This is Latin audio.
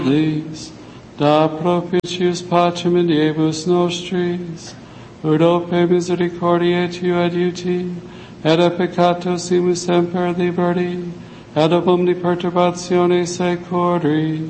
da propitius pacem in diebus nostris, ut ope misericordiae tua adiuti, et a peccatos imus semper liberti, et ob omni perturbatione secori,